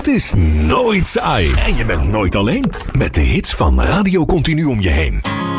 Het is nooit saai. En je bent nooit alleen. Met de hits van Radio Continu om je heen.